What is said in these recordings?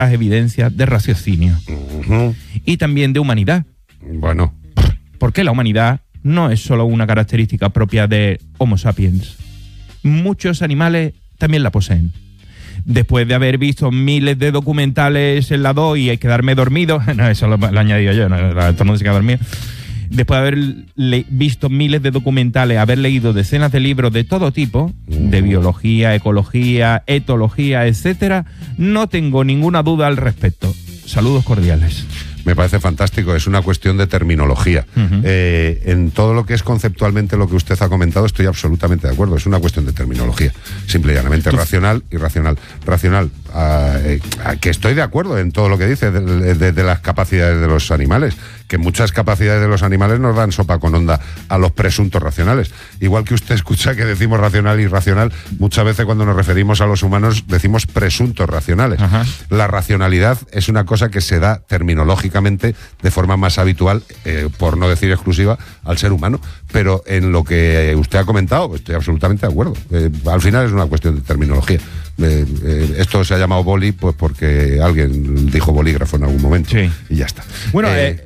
las evidencias de raciocinio. Y también de humanidad. Bueno. Porque la humanidad no es solo una característica propia de Homo sapiens. Muchos animales también la poseen. Después de haber visto miles de documentales en la 2 y quedarme dormido, no, eso lo he añadido yo, no, todo el mundo se queda dormido. Después de haber visto miles de documentales, haber leído decenas de libros de todo tipo, de biología, ecología, etología, etcétera, no tengo ninguna duda al respecto. Saludos cordiales. Me parece fantástico, es una cuestión de terminología. En todo lo que es conceptualmente lo que usted ha comentado estoy absolutamente de acuerdo, es una cuestión de terminología, simple y llanamente racional y racional. Racional, que estoy de acuerdo en todo lo que dice de las capacidades de los animales, que muchas capacidades de los animales nos dan sopa con onda a los presuntos racionales. Igual que usted escucha que decimos racional y irracional, muchas veces cuando nos referimos a los humanos decimos presuntos racionales. La racionalidad es una cosa que se da terminológicamente de forma más habitual, por no decir exclusiva, al ser humano. Pero en lo que usted ha comentado, estoy absolutamente de acuerdo. Al final es una cuestión de terminología. Esto se ha llamado boli pues porque alguien dijo bolígrafo en algún momento. Sí. Y ya está. Bueno,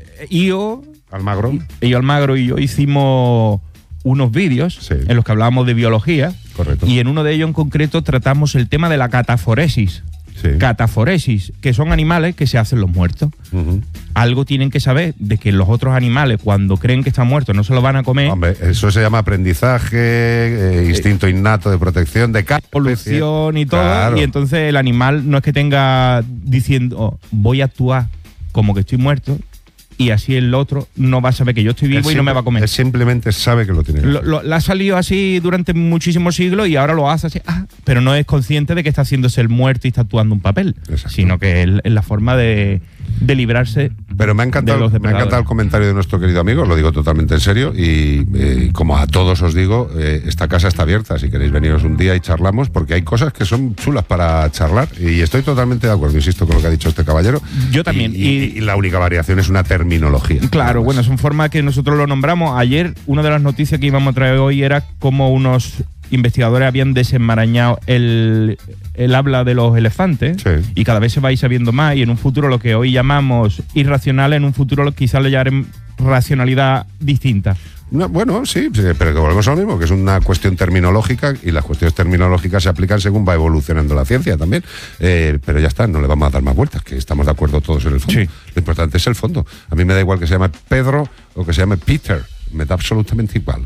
Almagro y yo hicimos unos vídeos en los que hablábamos de biología. Correcto. Y en uno de ellos en concreto tratamos el tema de la cataforesis. Cataforesis, que son animales que se hacen los muertos. Algo tienen que saber de que los otros animales, cuando creen que están muertos, no se lo van a comer. Hombre, eso se llama aprendizaje, instinto innato de protección, de evolución y todo. Claro. Y entonces el animal no es que tenga diciendo, voy a actuar como que estoy muerto, y así el otro no va a saber que yo estoy vivo y no me va a comer. Él simplemente sabe que lo tiene. La ha salido así durante muchísimos siglos y ahora lo hace así, pero no es consciente de que está haciéndose el muerto y está actuando un papel. Exacto. Sino que es la forma de librarse. Pero me ha encantado el comentario de nuestro querido amigo, lo digo totalmente en serio, y como a todos os digo, esta casa está abierta, si queréis veniros un día y charlamos, porque hay cosas que son chulas para charlar, y estoy totalmente de acuerdo, insisto, con lo que ha dicho este caballero. Yo también. Y la única variación es una terminología. Claro, bueno, son formas que nosotros lo nombramos. Ayer, una de las noticias que íbamos a traer hoy era cómo unos investigadores habían desenmarañado el habla de los elefantes, y cada vez se va a ir sabiendo más, y en un futuro lo que hoy llamamos irracional, en un futuro quizás le llamen racionalidad distinta. No, bueno, sí, pero que volvemos a lo mismo, que es una cuestión terminológica, y las cuestiones terminológicas se aplican según va evolucionando la ciencia también, pero ya está, no le vamos a dar más vueltas, que estamos de acuerdo todos en el fondo. Lo importante es el fondo. A mí me da igual que se llame Pedro o que se llame Peter, me da absolutamente igual.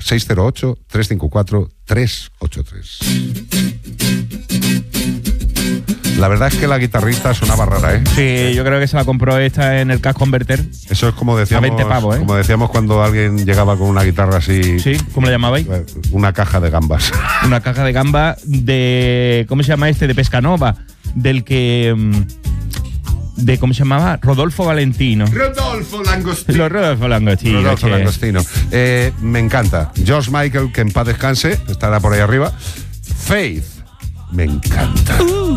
608-354-383. La verdad es que la guitarrista sonaba rara, ¿eh? Sí, yo creo que se la compró esta en el Cash Converter. Eso es como decíamos, a 20 pavos, ¿eh? Como decíamos cuando alguien llegaba con una guitarra así. Sí, ¿cómo la llamabais? Una caja de gambas. Una caja de gambas de... ¿Cómo se llama este? De Pescanova. Del que... ¿cómo se llamaba? Rodolfo Valentino. Rodolfo Langostino. Rodolfo Langostino. Me encanta. George Michael, que en paz descanse, estará por ahí arriba. Faith, me encanta.